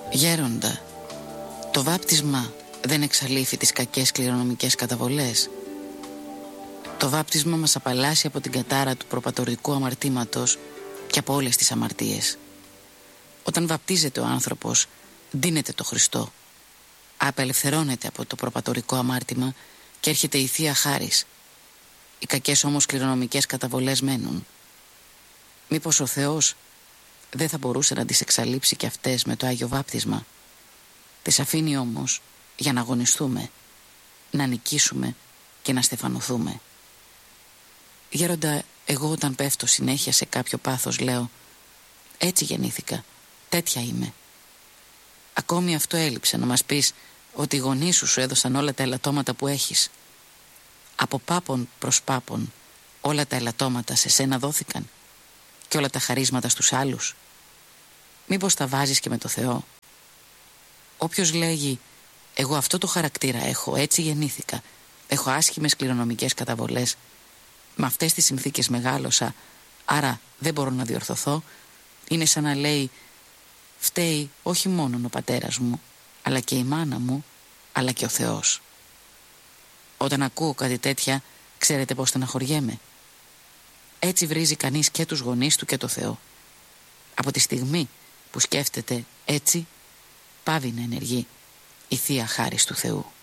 Γέροντα, το βάπτισμα δεν εξαλείφει τις κακές κληρονομικές καταβολές. Το βάπτισμα μας απαλλάσσει από την κατάρα του προπατορικού αμαρτήματος και από όλες τις αμαρτίες. Όταν βαπτίζεται ο άνθρωπος, ντύνεται το Χριστό. Απελευθερώνεται από το προπατορικό αμάρτημα και έρχεται η Θεία Χάρις. Οι κακές όμως κληρονομικές καταβολές μένουν. Μήπως ο Θεός δεν θα μπορούσε να τις εξαλείψει και αυτές με το Άγιο Βάπτισμα? Τις αφήνει όμως για να αγωνιστούμε, να νικήσουμε και να στεφανωθούμε. Γέροντα, εγώ όταν πέφτω συνέχεια σε κάποιο πάθος λέω, έτσι γεννήθηκα, τέτοια είμαι. Ακόμη αυτό έλειψε να μας πεις ότι οι γονείς σου έδωσαν όλα τα ελαττώματα που έχεις. Από πάπων προς πάπων όλα τα ελαττώματα σε σένα δόθηκαν και όλα τα χαρίσματα στους άλλους. Μήπως τα βάζεις και με το Θεό? Όποιος λέγει εγώ αυτό το χαρακτήρα έχω, έτσι γεννήθηκα, έχω άσχημες κληρονομικές καταβολές, με αυτές τις συνθήκες μεγάλωσα, άρα δεν μπορώ να διορθωθώ, είναι σαν να λέει φταίει όχι μόνο ο πατέρας μου, αλλά και η μάνα μου, αλλά και ο Θεός. Όταν ακούω κάτι τέτοια, ξέρετε πως στεναχωριέμαι. Έτσι βρίζει κανείς και τους γονείς του και το Θεό. Από τη στιγμή που σκέφτεται έτσι, πάβει να ενεργεί η Θεία Χάρις του Θεού.